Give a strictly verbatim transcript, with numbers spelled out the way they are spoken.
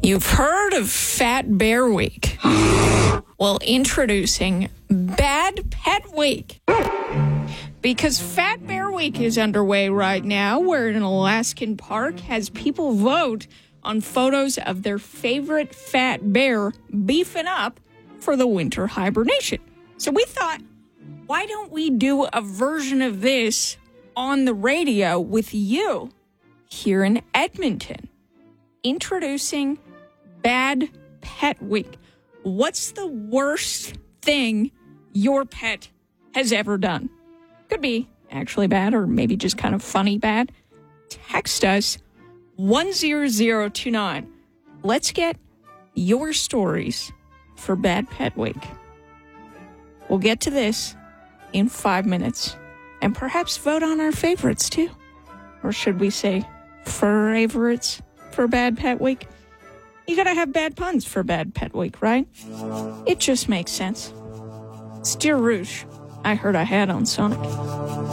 You've heard of Fat Bear Week. Well, introducing Bad Pet Week. Because Fat Bear Week is underway right now, where an Alaskan park has people vote on photos of their favorite fat bear beefing up for the winter hibernation. So we thought, why don't we do a version of this on the radio with you here in Edmonton? Introducing Bad Pet Week. What's the worst thing your pet has ever done? Could be actually bad or maybe just kind of funny bad. Text us one zero zero two nine. Let's get your stories for Bad Pet Week. We'll get to this in five minutes and perhaps vote on our favorites too. Or should we say favorites for Bad Pet Week? You gotta have bad puns for Bad Pet Week, right? It just makes sense. It's Dear Rouge, I Heard I Had on Sonic.